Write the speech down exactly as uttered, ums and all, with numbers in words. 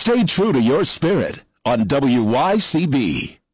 Stay true to your spirit on W Y C B.